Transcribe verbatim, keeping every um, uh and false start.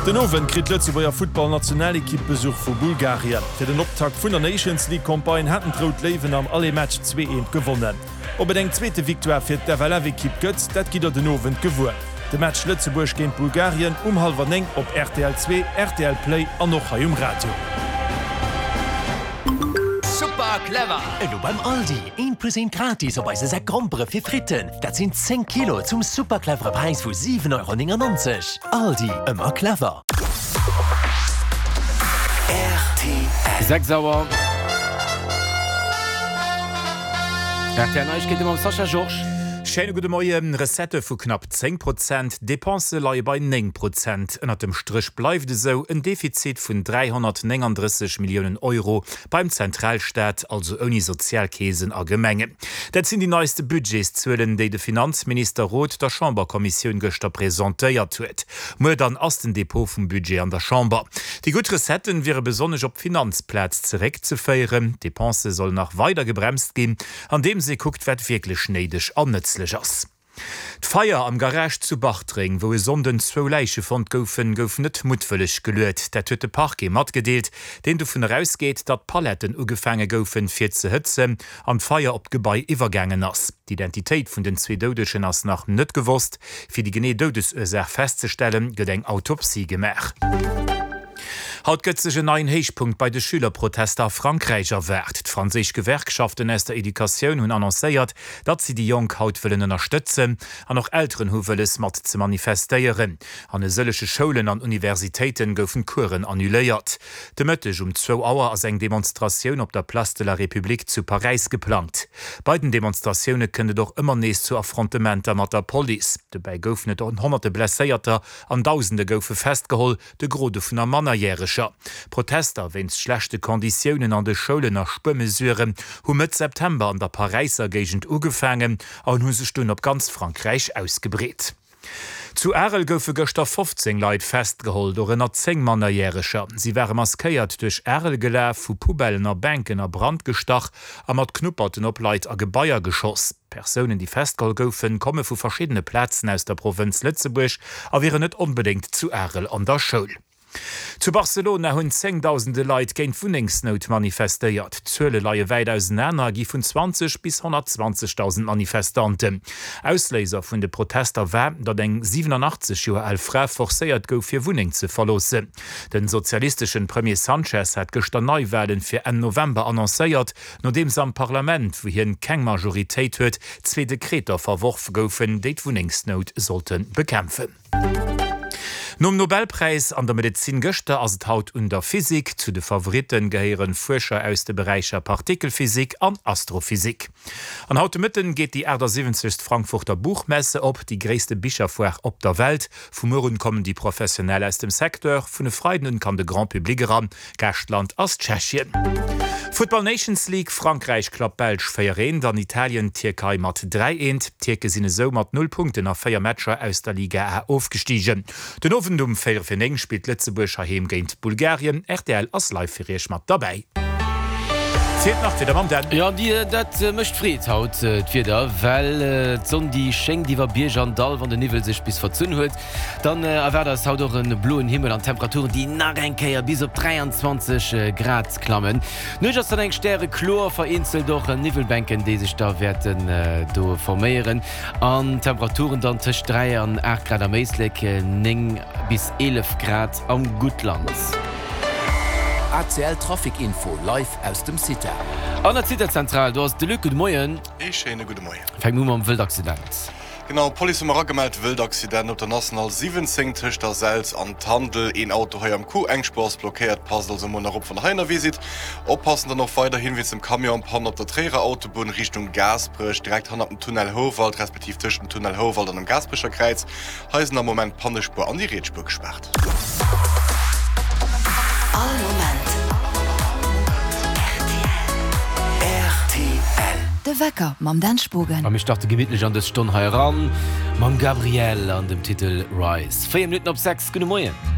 Den Owen krit Lützeburger Football-Nationalekipp Besuch vu Bulgarien. Für den Optakt vun der Nations League Combine hatten Trout Leven am alle Match zwei eins gewonnen. Ob er eng zweite Viktoire fir der Valavi-Kipp gëtz, dat giet er den Owen gewur. De Match Lützeburg géint Bulgarien um halber neng op R T L zwei, R T L Play an noch ha um Radio. Super clever! Und du beim Aldi. ein Prozent gratis auf eise Säckrompere für Fritten. Das sind zehn Kilo zum super cleveren Preis von sieben Euro neunundneunzig. Aldi, immer clever. R T L. Sechs sauer. R T L Neusch geht immer um Sascha Georges. Schöne gute Morgen. Resette vu knapp zehn Prozent, Depense lei bei neun Prozent. Ennner dem Strich bleibt so ein Defizit von dreihundertneununddreißig Millionen Euro beim Zentralstaat, also ohne Sozialkäsen a Gemenge. Das sind die neueste Budgetszahlen, die der Finanzminister Roth der Chamberkommission gestern präsentiert hat. Mehr dann aus dem Depot vom Budget an der Chamber. Die guten Resetten wäre besonders auf Finanzplatz zurückzuführen. Depense soll nach weiter gebremst gehen, an dem sie guckt, wird wirklich schneidig annützlich. D'Feier am Garage zu Bachtring, wo e sonden zwo Leiche fand goufen, gouf net mutwillig gelöet. Der huet de Parke mat gedeelt, den du vun herausgeht, dat Paletten ugefange goufen fir ze hëtzen, an d'Feier op Gebäi iwwergängen ass. D'Identitéit vun den zwe Dodeschen ass nach net gewost, fir die genee Dodesursaach festzustellen, gedenk Autopsie gemach. Haut gëtzege neuen Heichpunkt bei de Schülerprotester Frankreich erwert. D'Franseich Gewerkschaften aus der Education hun annoncéiert, dat sie die Jong haut willen unterstützen, an noch älteren Huweles mat ze manifestéieren. An sëllesche Schulen an Universitäten goufen Kuren annuléiert. De Mëttech um zwei Auer as eng Demonstrationun op der Place de la République zu Paris geplant. Beiden Demonstrationune kënne doch immer nees zu Affrontementer mat der Police. Dabei goufen net an hunderte Blesséierter an Tausende goufe festgeholl, de Grode vun der Mannerjähre. Protester wenns schlechte Konditionen an de Schulen nach Spmesuren hun mit September an der Pariser Gegend ugefangen an hun se Stunden op ganz Frankreich ausgebret. Zu Erel goufe gëchter fünfzehn Leiit festgeholt or ennner zehn Mannerjährescher. Sie wären maskeiert durch Erel geläf vu Pubellener Bänken a Brand gestach, a mat knupperten op Leiit a Gebaier geschoss. Personen, die festgeholt goufen, komme vu verschiedene Plätzen aus der Provinz Lützeburg, a wären net unbedingt zu Erel an der Schul. Zu Barcelona hunn zehntausende Leiit géint Wuningsnot manifestéiert. Zöle laie weit aus Nenner gi vun zwanzig bis hundertzwanzigtausend Manifestanten. Ausléiser vun de Protester wär, dat eng siebenundachtzig Joer alt Frau forcéiert gouf fir Wuning ze verlosen. Den sozialistischen Premier Sanchez hat gestern Neuwahlen fir en November annoncéiert, no dem am Parlament, wo hien keng Majoritéit huet, zwe Dekreter verworf goufen, déi d'Wuningsnot sollten bekämpfen. Nom Nobelpreis an der Medizin gëchte ass et haut un der Physik zu de Favoriten geheieren Forscher aus de Bereicher Partikelphysik an Astrophysik. An haute Mëtten geht die Äder siebzig Frankfurter Buchmesse op, die gréste Bicherfoer op der Welt. Vu Murren kommen die professionell aus dem Sektor, vun de Freiden kann de Grand Publik ran, Gerchtland as Tschechien. Football Nations League Frankreich klapp Belsch féieren, dann Italien Türkei mat drei eins, Türke sinne so mat null Punkte nach Féier Matscher aus der Liga A aufgestiegen. Den Ofendum féier fir eng spielt Lützeburg heim géint Bulgarien, R T L as live fir mat dabei. Ja, die dat äh, mcht fried haut äh, wieder, weil äh, son die Schenng die war Bier an Dal wann der Nivel sich bis verzünn huet, dann äh, erwer das haut doch een bluen Himmel an Temperaturen, die Narenkeier bis op dreiundzwanzig äh, Grad klammen. Nuch ass eng stere Chlor verinselt doch äh, Nivelbänken, die sich da werden äh, do formieren. An Temperaturen dann tech drei an acht Grad am Meisleg, äh, neng bis elf Grad am Gutlands. A C L Trafikinfo live aus dem City. An der Cityzentral, du hast de Lücke de Moien. Ich schöne gute Morgen. Fäng nur am Wildaccident. Genau, Polizei hat gemeldet, Wildaccident auf der National siebzehn Töchter Selz an Tandel. Ein Auto hier am Kuh-Engspors blockiert, passt also mal nach von Heiner Visit. Aufpassen dann noch weiterhin wie zum Kamion, pan auf der Träger-Autobahn Richtung Gasbrüch, direkt an dem Tunnel Howald, respektive zwischen Tunnel Howald und dem Gasbrücher Kreuz. Heißen am Moment Pannespur an die Rätspur gesperrt. All Moment. R T L. De Wecker, mam Danspogen. Am ich dachte gemidtlich an des Stunde heran, mam Gabriel an dem Titel Rise. vier Minuten ab sechs, gute Morgen.